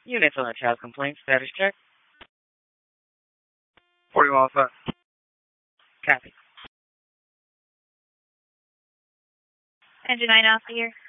Units on a child complaint status check. 41 5. Copy. Engine 9 Alpha here.